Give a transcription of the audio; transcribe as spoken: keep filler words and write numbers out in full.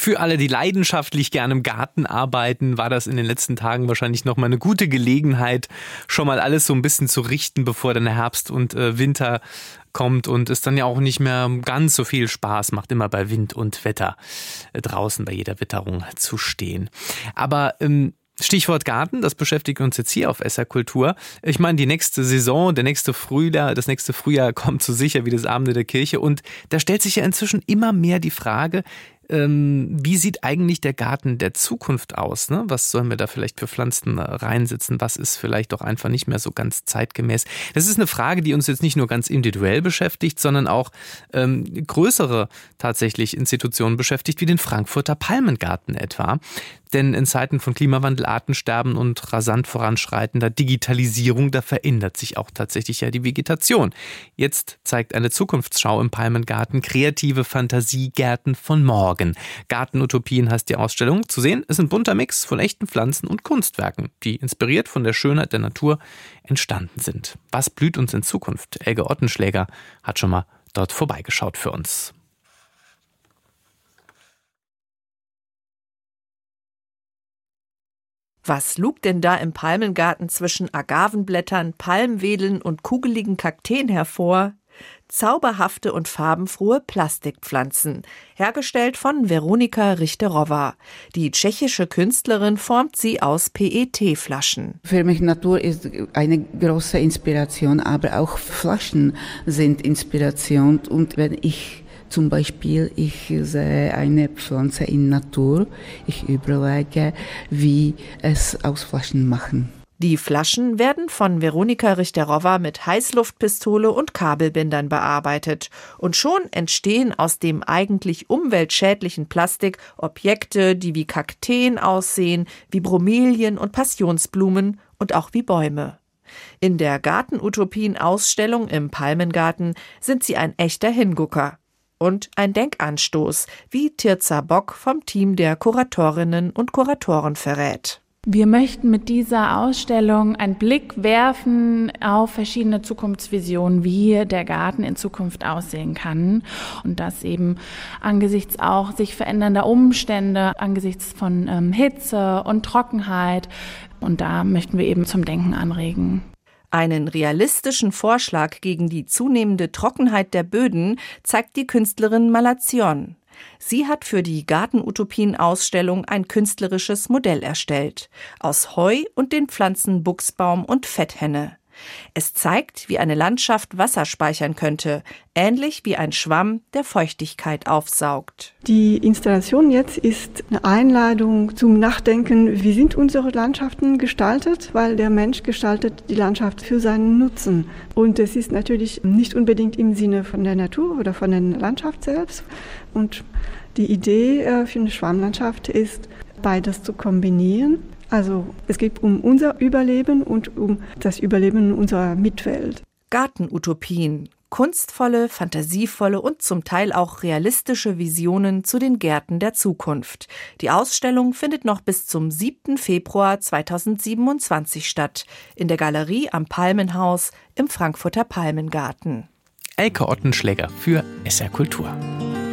Für alle, die leidenschaftlich gerne im Garten arbeiten, war das in den letzten Tagen wahrscheinlich nochmal eine gute Gelegenheit, schon mal alles so ein bisschen zu richten, bevor dann der Herbst und äh, Winter kommt und es dann ja auch nicht mehr ganz so viel Spaß macht, immer bei Wind und Wetter äh, draußen bei jeder Witterung zu stehen. Aber ähm, Stichwort Garten, das beschäftigt uns jetzt hier auf S R Kultur. Ich meine, die nächste Saison, der nächste Frühjahr, das nächste Frühjahr kommt so sicher wie das Abende der Kirche und da stellt sich ja inzwischen immer mehr die Frage, ähm, wie sieht eigentlich der Garten der Zukunft aus? Ne? Was sollen wir da vielleicht für Pflanzen reinsetzen? Was ist vielleicht doch einfach nicht mehr so ganz zeitgemäß? Das ist eine Frage, die uns jetzt nicht nur ganz individuell beschäftigt, sondern auch ähm, größere tatsächlich Institutionen beschäftigt, wie den Frankfurter Palmengarten etwa. Denn in Zeiten von Klimawandel, Artensterben und rasant voranschreitender Digitalisierung, da verändert sich auch tatsächlich ja die Vegetation. Jetzt zeigt eine Zukunftsschau im Palmengarten kreative Fantasiegärten von morgen. Gartenutopien heißt die Ausstellung. Zu sehen ist ein bunter Mix von echten Pflanzen und Kunstwerken, die inspiriert von der Schönheit der Natur entstanden sind. Was blüht uns in Zukunft? Elke Ottenschläger hat schon mal dort vorbeigeschaut für uns. Was lugt denn da im Palmengarten zwischen Agavenblättern, Palmwedeln und kugeligen Kakteen hervor? Zauberhafte und farbenfrohe Plastikpflanzen, hergestellt von Weronika Richterová. Die tschechische Künstlerin formt sie aus P E T-Flaschen. Für mich Natur ist eine große Inspiration, aber auch Flaschen sind Inspiration. Und wenn ich zum Beispiel, ich sehe eine Pflanze in Natur, ich überlege, wie es aus Flaschen machen. Die Flaschen werden von Weronika Richterová mit Heißluftpistole und Kabelbindern bearbeitet. Und schon entstehen aus dem eigentlich umweltschädlichen Plastik Objekte, die wie Kakteen aussehen, wie Bromelien und Passionsblumen und auch wie Bäume. In der Gartenutopien-Ausstellung im Palmengarten sind sie ein echter Hingucker. Und ein Denkanstoß, wie Tirza Bock vom Team der Kuratorinnen und Kuratoren verrät. Wir möchten mit dieser Ausstellung einen Blick werfen auf verschiedene Zukunftsvisionen, wie der Garten in Zukunft aussehen kann. Und das eben angesichts auch sich verändernder Umstände, angesichts von ähm, Hitze und Trockenheit. Und da möchten wir eben zum Denken anregen. Einen realistischen Vorschlag gegen die zunehmende Trockenheit der Böden zeigt die Künstlerin Malazion. Sie hat für die Gartenutopien-Ausstellung ein künstlerisches Modell erstellt, aus Heu und den Pflanzen Buchsbaum und Fetthenne. Es zeigt, wie eine Landschaft Wasser speichern könnte, ähnlich wie ein Schwamm, der Feuchtigkeit aufsaugt. Die Installation jetzt ist eine Einladung zum Nachdenken, wie sind unsere Landschaften gestaltet, weil der Mensch gestaltet die Landschaft für seinen Nutzen. Und es ist natürlich nicht unbedingt im Sinne von der Natur oder von der Landschaft selbst. Und die Idee für eine Schwammlandschaft ist, beides zu kombinieren. Also es geht um unser Überleben und um das Überleben unserer Mitwelt. Gartenutopien, kunstvolle, fantasievolle und zum Teil auch realistische Visionen zu den Gärten der Zukunft. Die Ausstellung findet noch bis zum siebten Februar zweitausendsiebenundzwanzig statt, in der Galerie am Palmenhaus im Frankfurter Palmengarten. Elke Ottenschläger für S R Kultur.